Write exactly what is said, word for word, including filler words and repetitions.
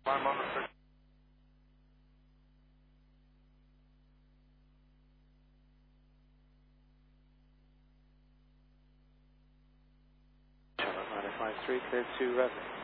I'm on the first. Channel nine five three, clear to revenue.